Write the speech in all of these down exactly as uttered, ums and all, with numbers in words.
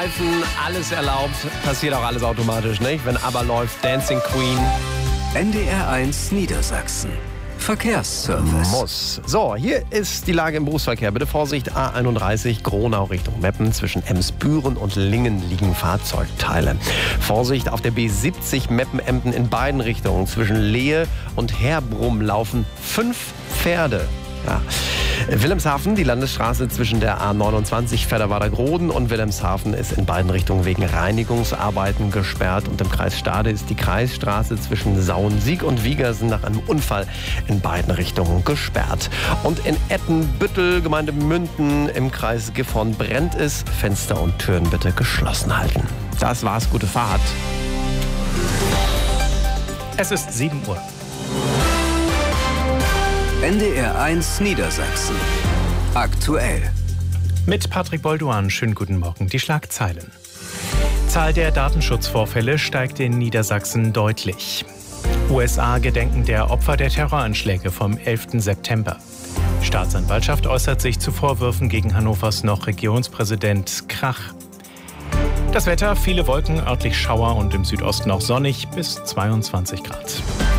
Streifen, alles erlaubt, passiert auch alles automatisch, nicht? Wenn aber läuft Dancing Queen. N D R eins Niedersachsen. Verkehrsservice. Muss. So, hier ist die Lage im Berufsverkehr. Bitte Vorsicht, A einunddreißig, Gronau Richtung Meppen. Zwischen Emsbüren und Lingen liegen Fahrzeugteile. Vorsicht auf der B siebzig Meppen-Emden in beiden Richtungen. Zwischen Lehe und Herbrum laufen fünf Pferde. Ja. Wilhelmshaven, die Landesstraße zwischen der A neunundzwanzig Fedderwader-Groden und Wilhelmshaven ist in beiden Richtungen wegen Reinigungsarbeiten gesperrt. Und im Kreis Stade ist die Kreisstraße zwischen Sauensiek und Wiegersen nach einem Unfall in beiden Richtungen gesperrt. Und in Ettenbüttel, Gemeinde Münden im Kreis Gifhorn brennt es. Fenster und Türen bitte geschlossen halten. Das war's, gute Fahrt. Es ist sieben Uhr. N D R eins Niedersachsen. Aktuell. Mit Patrick Bolduan, schönen guten Morgen. Die Schlagzeilen. Zahl der Datenschutzvorfälle steigt in Niedersachsen deutlich. U S A gedenken der Opfer der Terroranschläge vom elften September. Staatsanwaltschaft äußert sich zu Vorwürfen gegen Hannovers noch Regierungspräsident Krach. Das Wetter, viele Wolken, örtlich Schauer und im Südosten auch sonnig bis zweiundzwanzig Grad.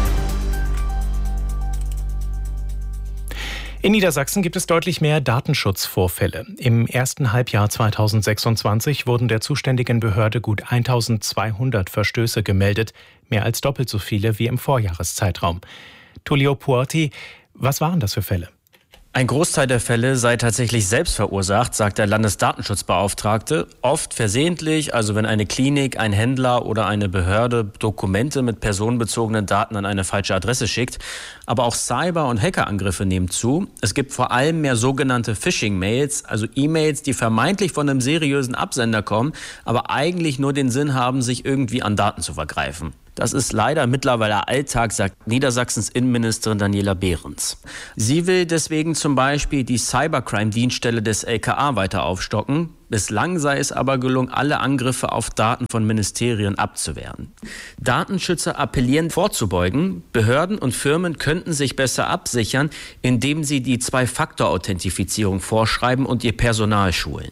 In Niedersachsen gibt es deutlich mehr Datenschutzvorfälle. Im ersten Halbjahr zweitausendsechsundzwanzig wurden der zuständigen Behörde gut eintausendzweihundert Verstöße gemeldet, mehr als doppelt so viele wie im Vorjahreszeitraum. Tullio Puorti, was waren das für Fälle? Ein Großteil der Fälle sei tatsächlich selbst verursacht, sagt der Landesdatenschutzbeauftragte. Oft versehentlich, also wenn eine Klinik, ein Händler oder eine Behörde Dokumente mit personenbezogenen Daten an eine falsche Adresse schickt. Aber auch Cyber- und Hackerangriffe nehmen zu. Es gibt vor allem mehr sogenannte Phishing-Mails, also E-Mails, die vermeintlich von einem seriösen Absender kommen, aber eigentlich nur den Sinn haben, sich irgendwie an Daten zu vergreifen. Das ist leider mittlerweile Alltag, sagt Niedersachsens Innenministerin Daniela Behrens. Sie will deswegen zum Beispiel die Cybercrime-Dienststelle des L K A weiter aufstocken. Bislang sei es aber gelungen, alle Angriffe auf Daten von Ministerien abzuwehren. Datenschützer appellieren vorzubeugen. Behörden und Firmen könnten sich besser absichern, indem sie die Zwei-Faktor-Authentifizierung vorschreiben und ihr Personal schulen.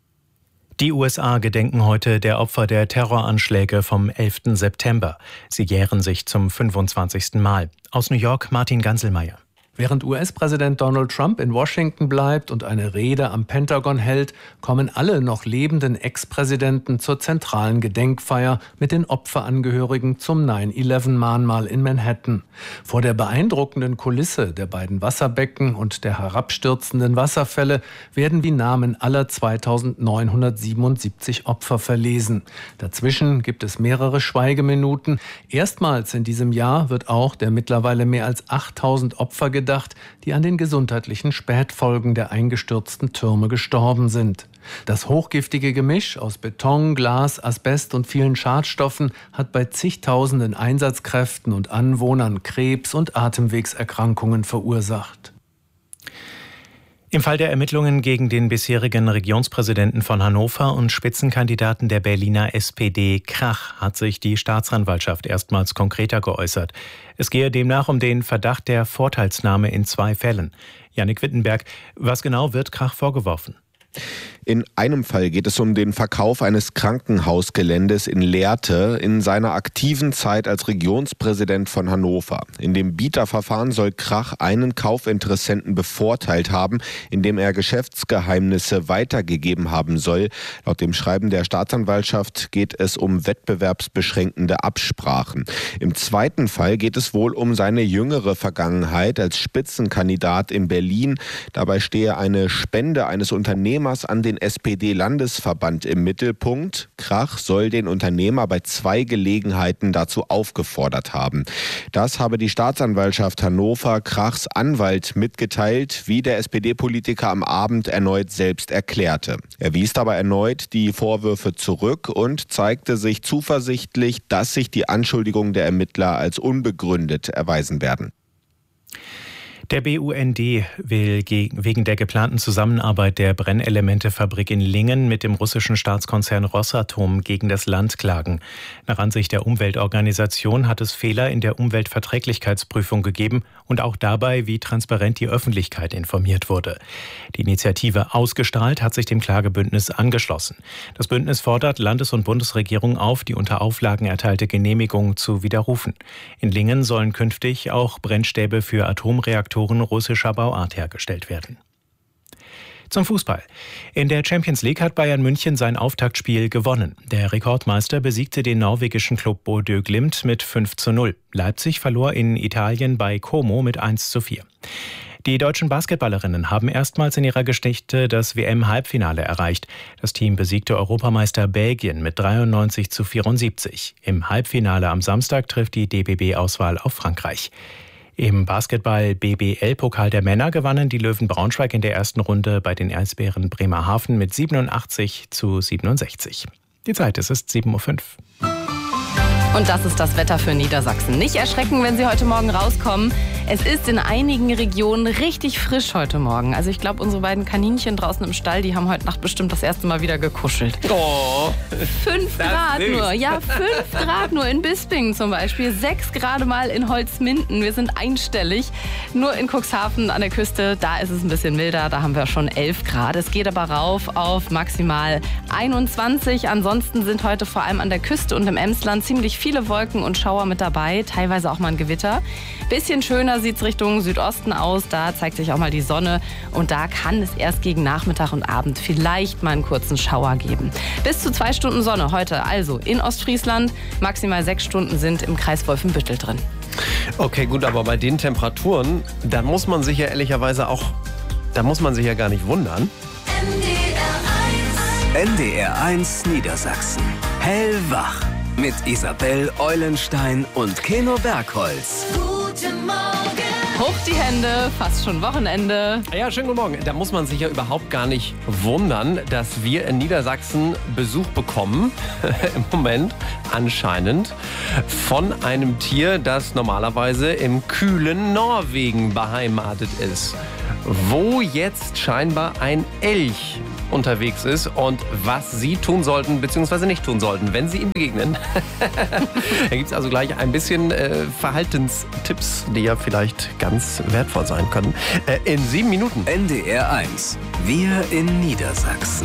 Die U S A gedenken heute der Opfer der Terroranschläge vom elften September. Sie jähren sich zum fünfundzwanzigsten Mal. Aus New York Martin Ganselmeier. Während U S-Präsident Donald Trump in Washington bleibt und eine Rede am Pentagon hält, kommen alle noch lebenden Ex-Präsidenten zur zentralen Gedenkfeier mit den Opferangehörigen zum neun elf Mahnmal in Manhattan. Vor der beeindruckenden Kulisse der beiden Wasserbecken und der herabstürzenden Wasserfälle werden die Namen aller zweitausendneunhundertsiebenundsiebzig Opfer verlesen. Dazwischen gibt es mehrere Schweigeminuten. Erstmals in diesem Jahr wird auch der mittlerweile mehr als achttausend Opfer gedacht, die an den gesundheitlichen Spätfolgen der eingestürzten Türme gestorben sind. Das hochgiftige Gemisch aus Beton, Glas, Asbest und vielen Schadstoffen hat bei zigtausenden Einsatzkräften und Anwohnern Krebs- und Atemwegserkrankungen verursacht. Im Fall der Ermittlungen gegen den bisherigen Regionspräsidenten von Hannover und Spitzenkandidaten der Berliner S P D Krach hat sich die Staatsanwaltschaft erstmals konkreter geäußert. Es gehe demnach um den Verdacht der Vorteilsnahme in zwei Fällen. Jannik Wittenberg, was genau wird Krach vorgeworfen? In einem Fall geht es um den Verkauf eines Krankenhausgeländes in Lehrte in seiner aktiven Zeit als Regionspräsident von Hannover. In dem Bieterverfahren soll Krach einen Kaufinteressenten bevorteilt haben, indem er Geschäftsgeheimnisse weitergegeben haben soll. Laut dem Schreiben der Staatsanwaltschaft geht es um wettbewerbsbeschränkende Absprachen. Im zweiten Fall geht es wohl um seine jüngere Vergangenheit als Spitzenkandidat in Berlin. Dabei stehe eine Spende eines Unternehmers an den S P D-Landesverband im Mittelpunkt. Krach soll den Unternehmer bei zwei Gelegenheiten dazu aufgefordert haben. Das habe die Staatsanwaltschaft Hannover Krachs Anwalt mitgeteilt, wie der S P D-Politiker am Abend erneut selbst erklärte. Er wies dabei erneut die Vorwürfe zurück und zeigte sich zuversichtlich, dass sich die Anschuldigungen der Ermittler als unbegründet erweisen werden. Der B U N D will wegen der geplanten Zusammenarbeit der Brennelementefabrik in Lingen mit dem russischen Staatskonzern Rosatom gegen das Land klagen. Nach Ansicht der Umweltorganisation hat es Fehler in der Umweltverträglichkeitsprüfung gegeben und auch dabei, wie transparent die Öffentlichkeit informiert wurde. Die Initiative Ausgestrahlt hat sich dem Klagebündnis angeschlossen. Das Bündnis fordert Landes- und Bundesregierung auf, die unter Auflagen erteilte Genehmigung zu widerrufen. In Lingen sollen künftig auch Brennstäbe für Atomreaktoren russischer Bauart hergestellt werden. Zum Fußball. In der Champions League hat Bayern München sein Auftaktspiel gewonnen. Der Rekordmeister besiegte den norwegischen Club Bodø Glimt mit fünf zu null. Leipzig verlor in Italien bei Como mit eins zu vier. Die deutschen Basketballerinnen haben erstmals in ihrer Geschichte das W M-Halbfinale erreicht. Das Team besiegte Europameister Belgien mit dreiundneunzig zu vierundsiebzig. Im Halbfinale am Samstag trifft die D B B-Auswahl auf Frankreich. Im Basketball-B B L-Pokal der Männer gewannen die Löwen Braunschweig in der ersten Runde bei den Eisbären Bremerhaven mit siebenundachtzig zu siebenundsechzig. Die Zeit, es ist sieben Uhr fünf. Und das ist das Wetter für Niedersachsen. Nicht erschrecken, wenn Sie heute Morgen rauskommen. Es ist in einigen Regionen richtig frisch heute Morgen. Also ich glaube, unsere beiden Kaninchen draußen im Stall, die haben heute Nacht bestimmt das erste Mal wieder gekuschelt. Oh, Fünf Grad süß. nur. Ja, fünf Grad nur in Bispingen zum Beispiel. Sechs gerade mal in Holzminden. Wir sind einstellig. Nur in Cuxhaven an der Küste, da ist es ein bisschen milder. Da haben wir schon elf Grad. Es geht aber rauf auf maximal einundzwanzig. Ansonsten sind heute vor allem an der Küste und im Emsland ziemlich viele Wolken und Schauer mit dabei. Teilweise auch mal ein Gewitter. Bisschen schöner sieht es Richtung Südosten aus. Da zeigt sich auch mal die Sonne. Und da kann es erst gegen Nachmittag und Abend vielleicht mal einen kurzen Schauer geben. Bis zu zwei Stunden Sonne heute also in Ostfriesland. Maximal sechs Stunden sind im Kreis Wolfenbüttel drin. Okay, gut, aber bei den Temperaturen, da muss man sich ja ehrlicherweise auch, da muss man sich ja gar nicht wundern. N D R eins Niedersachsen. Hellwach. Mit Isabel Eulenstein und Keno Bergholz. Guten Morgen. Hoch die Hände, fast schon Wochenende. Ja, schönen guten Morgen. Da muss man sich ja überhaupt gar nicht wundern, dass wir in Niedersachsen Besuch bekommen, im Moment anscheinend, von einem Tier, das normalerweise im kühlen Norwegen beheimatet ist. Wo jetzt scheinbar ein Elch unterwegs ist und was Sie tun sollten bzw. nicht tun sollten, wenn Sie ihm begegnen. Da gibt es also gleich ein bisschen äh, Verhaltenstipps, die ja vielleicht ganz wertvoll sein können. Äh, in sieben Minuten. N D R eins. Wir in Niedersachsen.